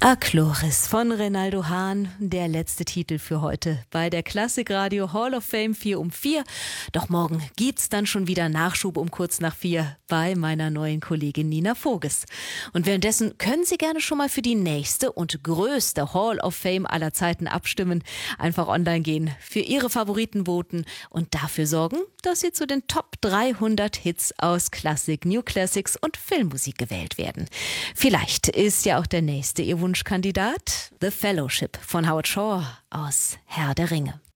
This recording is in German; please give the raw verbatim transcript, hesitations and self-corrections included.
A Chloris von Renaldo Hahn, der letzte Titel für heute bei der Klassikradio Hall of Fame vier um vier. Doch morgen gibt's dann schon wieder Nachschub um kurz nach vier bei meiner neuen Kollegin Nina Voges. Und währenddessen können Sie gerne schon mal für die nächste und größte Hall of Fame aller Zeiten abstimmen. Einfach online gehen, für Ihre Favoriten voten und dafür sorgen, dass Sie zu den Top dreihundert Hits aus Klassik, New Classics und Filmmusik gewählt werden. Vielleicht ist ja auch der nächste Ihr Wunschkandidat The Fellowship von Howard Shore aus Herr der Ringe.